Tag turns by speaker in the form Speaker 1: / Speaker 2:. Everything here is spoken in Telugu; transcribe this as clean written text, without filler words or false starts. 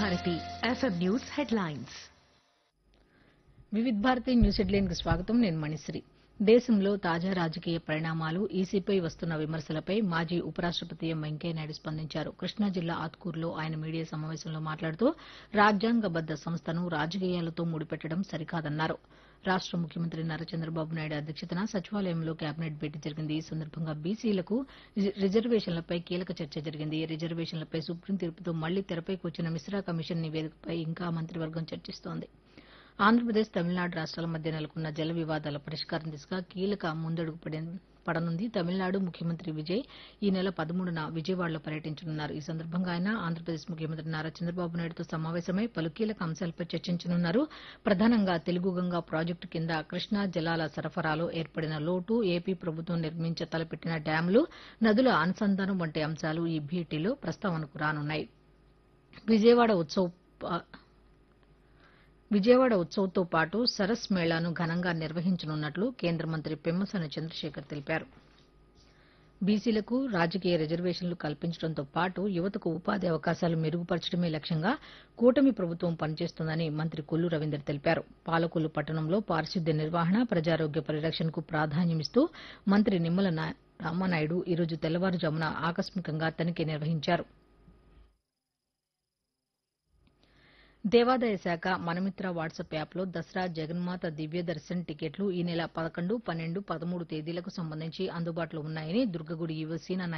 Speaker 1: Bharati FM news headlines.
Speaker 2: Vividh Bharati news హెడ్లైన్కి స్వాగతం. నేను మణిశ్రీ. దేశంలో తాజా రాజకీయ పరిణామాలు, ఈసీపై వస్తున్న విమర్శలపై మాజీ ఉపరాష్టపతి ఎం వెంకయ్యనాయుడు స్పందించారు. కృష్ణా జిల్లా ఆత్కూరులో ఆయన మీడియా సమావేశంలో మాట్లాడుతూ రాజ్యాంగబద్ద సంస్థను రాజకీయాలతో ముడిపెట్టడం సరికాదన్నారు. రాష్ట ముఖ్యమంత్రి నారా చంద్రబాబు నాయుడు అధ్యక్షతన సచివాలయంలో కేబినెట్ భేటీ జరిగింది. ఈ సందర్భంగా బీసీలకు రిజర్వేషన్లపై కీలక చర్చ జరిగింది. రిజర్వేషన్లపై సుప్రీం తీర్పుతో మళ్లీ తెరపైకి వచ్చిన మిశ్రా కమిషన్ నివేదికపై ఇంకా మంత్రివర్గం చర్చిస్తోంది. ఆంధ్రప్రదేశ్, తమిళనాడు రాష్ట్రాల మధ్య నెలకొన్న జల వివాదాల పరిష్కారం దిశగా కీలక ముందడుగు పడనుంది. తమిళనాడు ముఖ్యమంత్రి విజయ్ ఈ నెల 13న విజయవాడలో పర్యటించనున్నారు. ఈ సందర్భంగా ఆయన ఆంధ్రప్రదేశ్ ముఖ్యమంత్రి నారా చంద్రబాబు నాయుడుతో సమావేశమై పలు కీలక అంశాలపై చర్చించనున్నారు. ప్రధానంగా తెలుగు గంగా ప్రాజెక్టు కింద కృష్ణా జలాల సరఫరాలో ఏర్పడిన లోటు, ఏపీ ప్రభుత్వం నిర్మించ తలపెట్టిన డ్యాంలు, నదుల అనుసంధానం వంటి అంశాలు ఈ భేటీలో ప్రస్తావనకు రానున్నాయి. విజయవాడ ఉత్సవ్తో పాటు సరస్ మేళాను ఘనంగా నిర్వహించనున్నట్లు కేంద్ర మంత్రి పెమ్మసాని చంద్రశేఖర్ తెలిపారు. బీసీలకు రాజకీయ రిజర్వేషన్లు కల్పించడంతో పాటు యువతకు ఉపాధి అవకాశాలు మెరుగుపరచడమే లక్ష్యంగా కూటమి ప్రభుత్వం పనిచేస్తోందని మంత్రి కొల్లు రవీంద్ర తెలిపారు. పాలకొల్లు పట్టణంలో పారిశుద్ధ్య నిర్వహణ, ప్రజారోగ్య పరిరక్షణకు ప్రాధాన్యమిస్తూ మంత్రి నిమ్మల రామానాయుడు ఈరోజు తెల్లవారుజామున ఆకస్మికంగా తనిఖీ నిర్వహించారు. దేవాదాయ శాఖ మనమిత్ర వాట్సాప్ యాప్లో దసరా జగన్మాత దివ్య దర్శన్ టికెట్లు ఈ నెల 11, 12, 13 తేదీలకు సంబంధించి అందుబాటులో ఉన్నాయని దుర్గగుడి ఈవో సీనా